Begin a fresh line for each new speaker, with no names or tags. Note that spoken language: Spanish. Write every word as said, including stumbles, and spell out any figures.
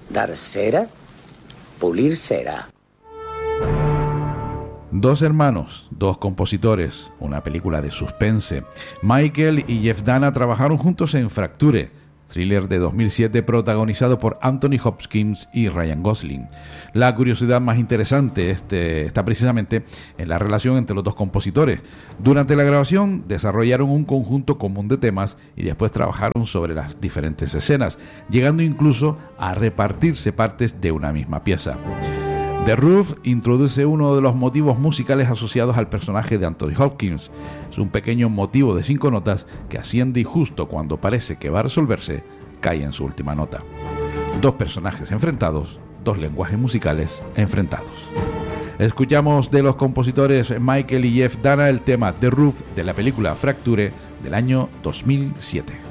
Dar cera, pulir cera.
Dos hermanos, dos compositores, una película de suspense. Michael y Jeff Dana trabajaron juntos en Fracture, thriller de dos mil siete protagonizado por Anthony Hopkins y Ryan Gosling. La curiosidad más interesante este, está precisamente en la relación entre los dos compositores. Durante la grabación desarrollaron un conjunto común de temas y después trabajaron sobre las diferentes escenas, llegando incluso a repartirse partes de una misma pieza. The Roof introduce uno de los motivos musicales asociados al personaje de Anthony Hopkins. Es un pequeño motivo de cinco notas que asciende y justo cuando parece que va a resolverse, cae en su última nota. Dos personajes enfrentados, dos lenguajes musicales enfrentados. Escuchamos de los compositores Michael y Jeff Dana el tema The Roof de la película Fracture del año dos mil siete.